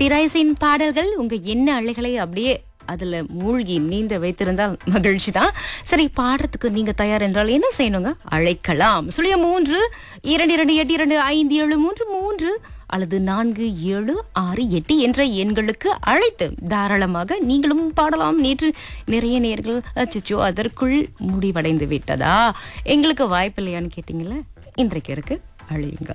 திரைசின் பாடல்கள் உங்க எண்ண அலைகளை அப்படியே அதுல மூழ்கி நீந்த வைத்திருந்தால் மகிழ்ச்சி தான். சரி, பாடுறதுக்கு நீங்க தயார் என்றால் என்ன செய்யணுங்க? அழைக்கலாம். 03 அல்லது 4768 என்ற எண்களுக்கு அழைத்து தாராளமாக நீங்களும் பாடலாம். நேற்று நிறைய நேர்கள் அச்சச்சோ அதற்குள் முடிவடைந்து விட்டதா, எங்களுக்கு வாய்ப்பு இல்லையான்னு கேட்டீங்கல்ல, இன்றைக்கு இருக்கு, அழையுங்க.